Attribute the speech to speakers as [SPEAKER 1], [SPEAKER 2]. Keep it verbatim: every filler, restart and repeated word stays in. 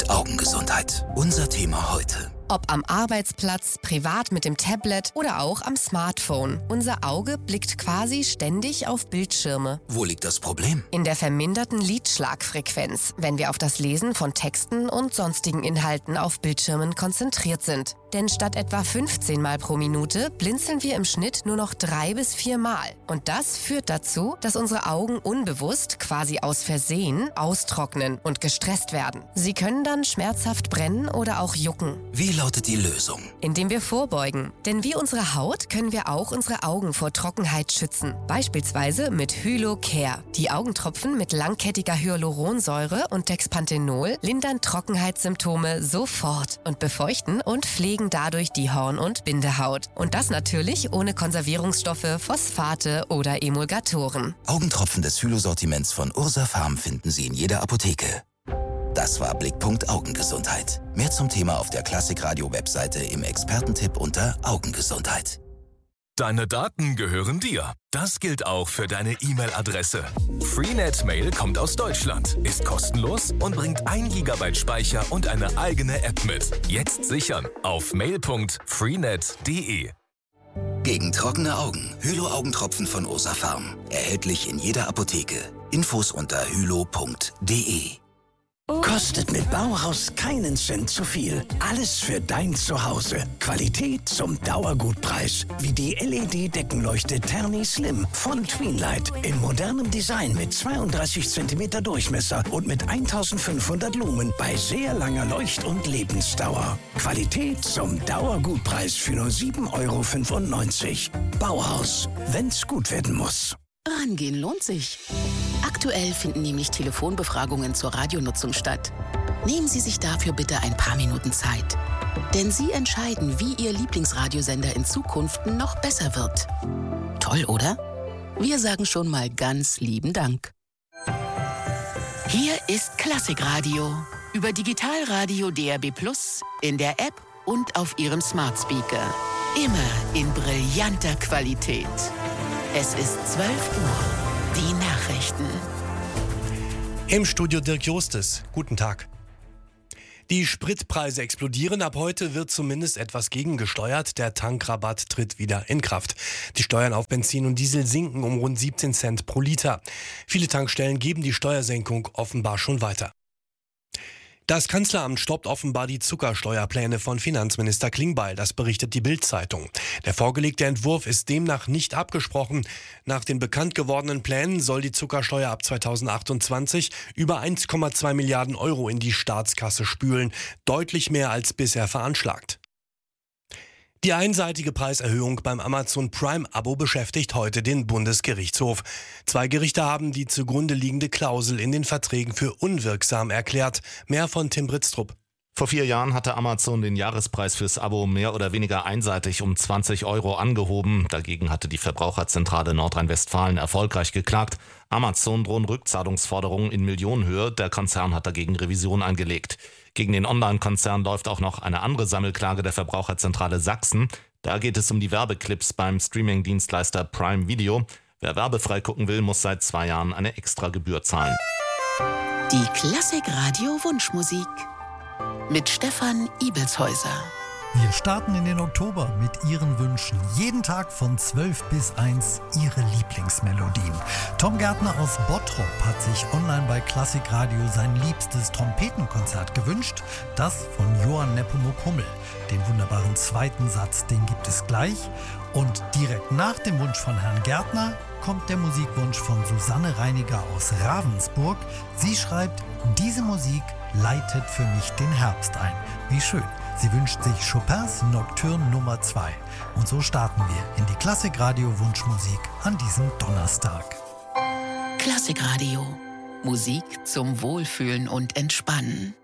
[SPEAKER 1] Blickpunkt Augengesundheit. Unser Thema heute.
[SPEAKER 2] Ob am Arbeitsplatz, privat mit dem Tablet oder auch am Smartphone. Unser Auge blickt quasi ständig auf Bildschirme.
[SPEAKER 1] Wo liegt das Problem?
[SPEAKER 2] In der verminderten Lidschlagfrequenz, wenn wir auf das Lesen von Texten und sonstigen Inhalten auf Bildschirmen konzentriert sind. Denn statt etwa fünfzehn Mal pro Minute blinzeln wir im Schnitt nur noch drei bis vier Mal. Und das führt dazu, dass unsere Augen unbewusst, quasi aus Versehen, austrocknen und gestresst werden. Sie können dann schmerzhaft brennen oder auch jucken.
[SPEAKER 1] Wie lautet die Lösung?
[SPEAKER 2] Indem wir vorbeugen. Denn wie unsere Haut können wir auch unsere Augen vor Trockenheit schützen. Beispielsweise mit Hylo-Care. Die Augentropfen mit langkettiger Hyaluronsäure und Dexpanthenol lindern Trockenheitssymptome sofort und befeuchten und pflegen dadurch die Horn- und Bindehaut. Und das natürlich ohne Konservierungsstoffe, Phosphate oder Emulgatoren.
[SPEAKER 1] Augentropfen des Hylo-Sortiments von Ursa Pharm finden Sie in jeder Apotheke. Das war Blickpunkt Augengesundheit. Mehr zum Thema auf der Klassikradio-Webseite im Expertentipp unter Augengesundheit.
[SPEAKER 3] Deine Daten gehören dir. Das gilt auch für deine E-Mail-Adresse. Freenet Mail kommt aus Deutschland, ist kostenlos und bringt ein Gigabyte Speicher und eine eigene App mit. Jetzt sichern auf mail punkt freenet punkt de.
[SPEAKER 1] Gegen trockene Augen. Hylo-Augentropfen von Ursa Pharm. Erhältlich in jeder Apotheke. Infos unter hylo punkt de.
[SPEAKER 4] Kostet mit Bauhaus keinen Cent zu viel. Alles für dein Zuhause. Qualität zum Dauergutpreis. Wie die L E D-Deckenleuchte Terni Slim von Tweenlight. In modernem Design mit zweiunddreißig Zentimeter Durchmesser und mit eintausendfünfhundert Lumen bei sehr langer Leucht- und Lebensdauer. Qualität zum Dauergutpreis für nur sieben Euro fünfundneunzig. Bauhaus, wenn's gut werden muss.
[SPEAKER 5] Rangehen lohnt sich. Aktuell finden nämlich Telefonbefragungen zur Radionutzung statt. Nehmen Sie sich dafür bitte ein paar Minuten Zeit. Denn Sie entscheiden, wie Ihr Lieblingsradiosender in Zukunft noch besser wird. Toll, oder? Wir sagen schon mal ganz lieben Dank. Hier ist Klassikradio. Über Digitalradio D A B plus, in der App und auf Ihrem Smart Speaker. Immer in brillanter Qualität. Es ist zwölf Uhr. Die Nachrichten.
[SPEAKER 6] Im Studio Dirk Jostes. Guten Tag. Die Spritpreise explodieren. Ab heute wird zumindest etwas gegengesteuert. Der Tankrabatt tritt wieder in Kraft. Die Steuern auf Benzin und Diesel sinken um rund siebzehn Cent pro Liter. Viele Tankstellen geben die Steuersenkung offenbar schon weiter. Das Kanzleramt stoppt offenbar die Zuckersteuerpläne von Finanzminister Klingbeil, das berichtet die Bild-Zeitung. Der vorgelegte Entwurf ist demnach nicht abgesprochen. Nach den bekannt gewordenen Plänen soll die Zuckersteuer ab zweitausendachtundzwanzig über eins Komma zwei Milliarden Euro in die Staatskasse spülen, deutlich mehr als bisher veranschlagt. Die einseitige Preiserhöhung beim Amazon Prime-Abo beschäftigt heute den Bundesgerichtshof. Zwei Gerichte haben die zugrunde liegende Klausel in den Verträgen für unwirksam erklärt. Mehr von Tim Britztrup.
[SPEAKER 7] Vor vier Jahren hatte Amazon den Jahrespreis fürs Abo mehr oder weniger einseitig um zwanzig Euro angehoben. Dagegen hatte die Verbraucherzentrale Nordrhein-Westfalen erfolgreich geklagt. Amazon drohen Rückzahlungsforderungen in Millionenhöhe. Der Konzern hat dagegen Revision eingelegt. Gegen den Online-Konzern läuft auch noch eine andere Sammelklage der Verbraucherzentrale Sachsen. Da geht es um die Werbeclips beim Streaming-Dienstleister Prime Video. Wer werbefrei gucken will, muss seit zwei Jahren eine extra Gebühr zahlen.
[SPEAKER 5] Die Klassikradio Wunschmusik mit Stefan Ibelshäuser.
[SPEAKER 8] Wir starten in den Oktober mit Ihren Wünschen. Jeden Tag von zwölf bis eins Ihre Lieblingsmelodien. Tom Gärtner aus Bottrop hat sich online bei Klassikradio sein liebstes Trompetenkonzert gewünscht. Das von Johann Nepomuk Hummel. Den wunderbaren zweiten Satz, den gibt es gleich. Und direkt nach dem Wunsch von Herrn Gärtner kommt der Musikwunsch von Susanne Reiniger aus Ravensburg. Sie schreibt, diese Musik leitet für mich den Herbst ein. Wie schön. Sie wünscht sich Chopins Nocturne Nummer zwei. Und so starten wir in die Klassikradio Wunschmusik an diesem Donnerstag.
[SPEAKER 5] Klassikradio. Musik zum Wohlfühlen und Entspannen.